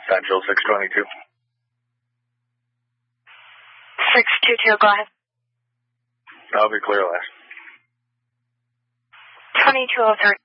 Central 622. 622, go ahead. I'll be clear last. 2203.